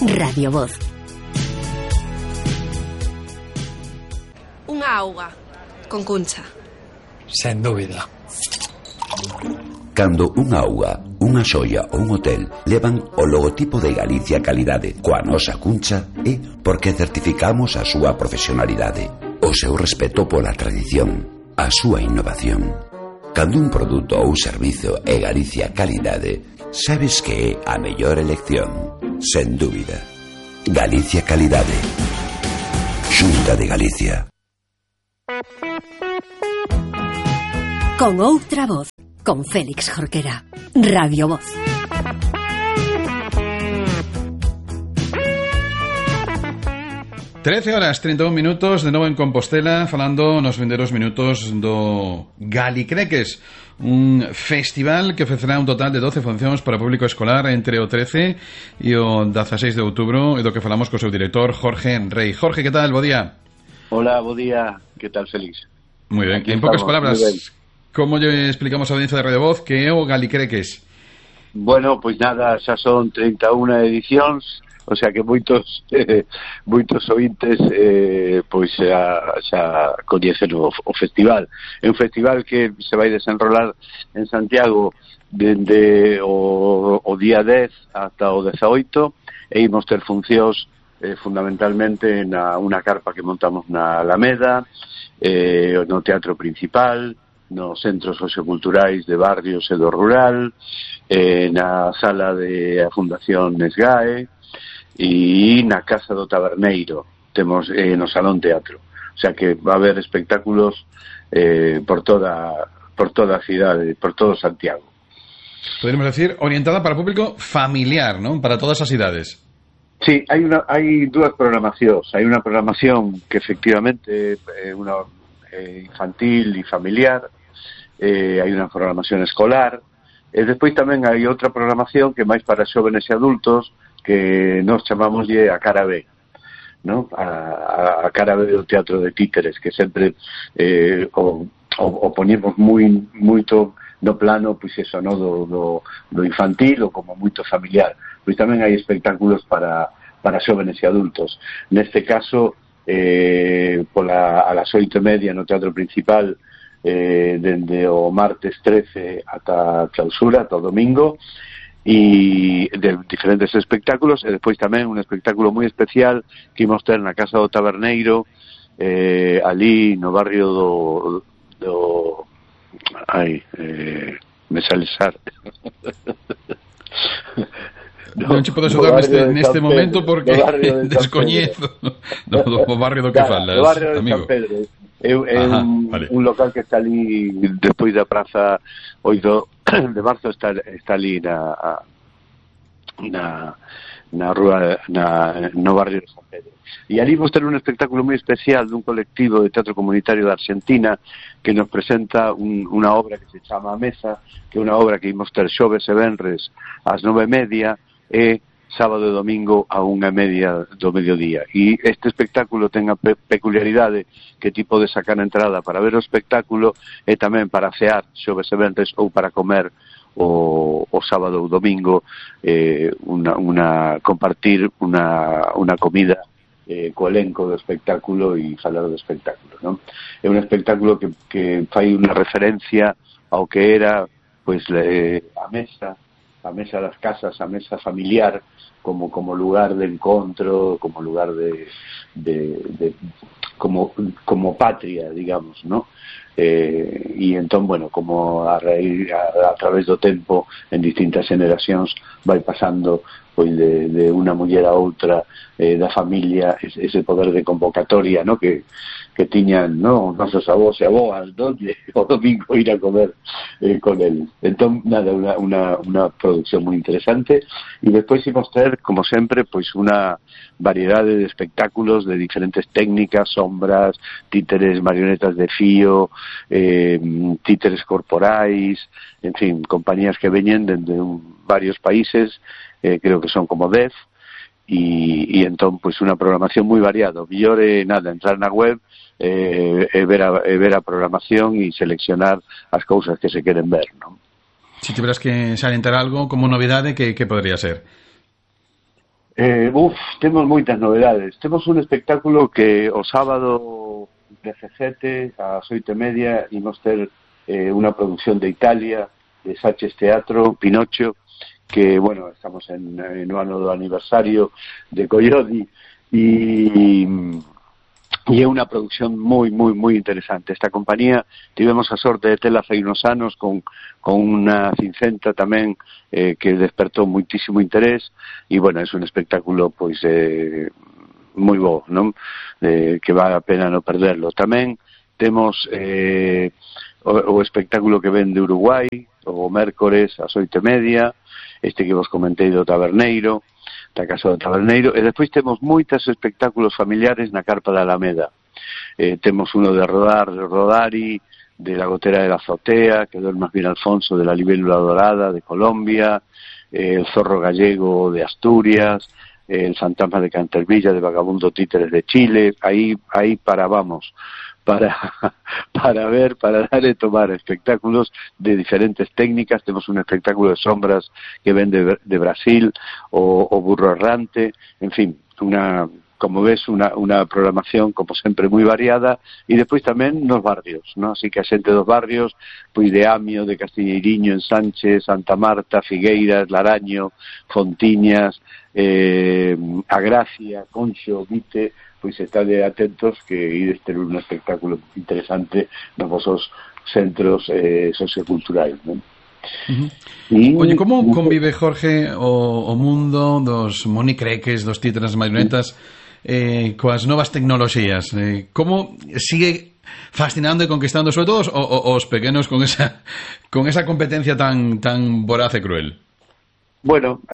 Radio Voz. Unha auga con Cuncha. Sen dúbida. Cando unha auga, unha xoia ou un hotel levan o logotipo de Galicia Calidade coa nosa Cuncha, é porque certificamos a súa profesionalidade, o seu respeto pola tradición, a súa innovación. Cando un produto ou servizo é Galicia Calidade, sabes que é a mellor elección, sen dúbida. Galicia Calidade. Xunta de Galicia. Con outra voz, con Félix Jorquera. Radio Voz. Trece horas, 31 minutos, de novo en Compostela, falando nos vindeiros minutos do Galicreques, un festival que ofrecerá un total de 12 funcións para o público escolar entre o 13 e o 16 de outubro, e do que falamos co seu director, Jorge Rey. Jorge, que tal? Bo día. Hola, bo día. Que tal, Félix? Moi ben. Aquí En poucas estamos, palabras, como lle explicamos a audiencia de Radio Voz que é o Galicreques? Bueno, pois nada, xa son 31 edicións, o sea que moitos ointes pois xa coñecen o festival. É un festival que se vai desenrolar en Santiago dende o día 10 ata o 18, e imos ter funcións fundamentalmente na unha carpa que montamos na Alameda, no teatro principal, nos centros socioculturais de barrios e do rural, na sala de a Fundación Nesgae e na Casa do Taberneiro, temos no Salón Teatro. O sea que va a haber espectáculos por toda a cidade, por todo Santiago. Podríamos decir, orientada para público familiar, ¿no? Para todas as idades. Sí, hai dúas programacións. Hai unha programación que efectivamente é unha infantil e familiar, hai unha programación escolar, e despois tamén hai outra programación que máis para xóvenes e adultos, que nos chamámoslle a cara B, ¿no? A cara B do teatro de títeres, que sempre o poñemos moito no plano, pois eso, no, do infantil ou como moito familiar. Pois tamén hai espectáculos para xóvenes e adultos. Neste caso, a las 8:30 no Teatro Principal, dende o martes 13 ata a clausura, ata o domingo, e de diferentes espectáculos, e despois tamén un espectáculo moi especial que imos ter na Casa do Taberneiro, ali no barrio do me sale Sar. Non che podo axudar neste momento porque descoñezo do barrio do que falas, do barrio de amigo. San Pedro. É un local que está ali despois da praza 8 de marzo, está ali na rúa, no barrio de San Pedro. E ali vamos ter un espectáculo moi especial dun colectivo de teatro comunitario da Argentina que nos presenta unha obra que se chama A Mesa, que é unha obra que imos ter xoves e venres ás 9:30 e sábado e domingo a 1:30 do mediodía. E este espectáculo ten a peculiaridade que ti podes sacar a entrada para ver o espectáculo e tamén para cear xoves e venres ou para comer o sábado ou domingo, compartir unha comida co elenco do espectáculo e falar do espectáculo, non? É un espectáculo que fai unha referencia ao que era pois a mesa das casas, a mesa familiar, como lugar de encontro, como lugar de como patria, digamos, ¿no? E entón, bueno, como a través do tempo en distintas generacións vai pasando pois de unha muller a outra, da familia, ese poder de convocatoria, ¿no? que tiñan, ¿no? Nosos avós e aboas, ¿no? O domingo ir a comer con él. Entón, nada, unha producción moi interesante, e despois imos ter, como sempre, pois unha variedade de espectáculos de diferentes técnicas, sombras, títeres, marionetas de fío, títeres corporais, en fin, compañías que veñen dende varios países, creo que son como 10, e entón, pois, unha programación moi variada. O mellor é, nada, entrar na web e ver a programación e seleccionar as cousas que se queren ver, non? Si tiveras que salientar algo como novidade, que podría ser? Temos moitas novedades. Temos un espectáculo que o sábado 17 ás 8:30 imos ter unha produción de Italia, de Saches Teatro, Pinocho, que, bueno, estamos no ano do aniversario de Collodi e é unha produción moi interesante. Esta compañía tivemos a sorte de tela fai uns anos con unha cincenta tamén que despertou moitísimo interés e, bueno, é un espectáculo pois moi bo, non? Que vale a pena non perderlo. Tamén temos o espectáculo que ven de Uruguai o mércores ás 8:30, este que vos comentei do Taberneiro, da Casa do Taberneiro, e despois temos moitos espectáculos familiares na Carpa da Alameda. Temos uno de Rodari, de La Gotera de la Azotea, que do el Masvin Alfonso, de La Libélula Dorada, de Colombia, el Zorro Gallego de Asturias, el Fantasma de Cantervilla, de Vagabundo Títeres de Chile. Ahí parábamos para ver, para dar e tomar espectáculos de diferentes técnicas. Temos un espectáculo de sombras que ven de Brasil, o Burro Errante, en fin, como ves, una programación, como sempre, moi variada, e despois tamén nos barrios, ¿no? Así que a xente dos barrios, pois de Amio, de Castiñeiriño, en Sánchez, Santa Marta, Figueiras, Laraño, Fontiñas, A Gracia, Conxo, Vite, pois estade atentos que ides ter un espectáculo interesante nos vosos centros socioculturais, non? Oye, como convive, Jorge, o mundo dos monicreques, dos títeres marionetas coas novas tecnoloxías? Como sigue fascinando e conquistando, sobre todo os pequenos, con esa competencia tan voraz e cruel? Bueno,